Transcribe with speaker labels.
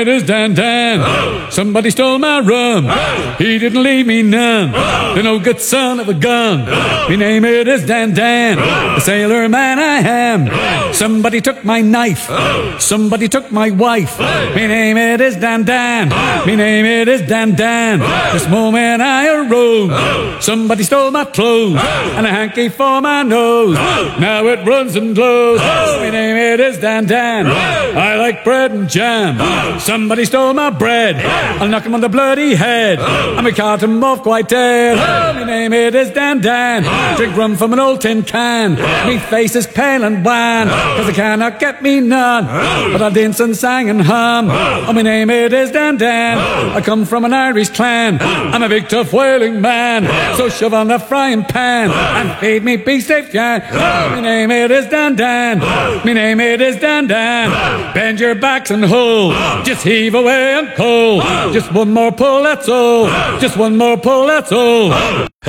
Speaker 1: It is Dan Dan. Somebody stole my rum. He didn't leave me none. The no good son of a gun. Me name it is Dan Dan. The sailor man I am. Somebody took my knife. Somebody took my wife. Me name it is Dan Dan. Me name it is Dan Dan. This moment I arose. Somebody stole my clothes and a hanky for my nose. Now it runs and glows. Me name it is Dan Dan. I like bread and jam. Somebody stole my bread. I'll knock him on the bloody head. And we caught him off quite dead. My name it is Dan Dan. Drink rum from an old tin can. Me face is pale and wan, cause they cannot get me none. But I'll dance and sang and hum. Oh, my name it is Dan Dan. I come from an Irish clan. I'm a big tough whaling man. So shove on the frying pan and feed me beefsteak yan. My name it is Dan Dan. My name it is Dan Dan. Bend your backs and hold. Just heave away and pull. Just one more pull, that's all. Just one more pull, that's all.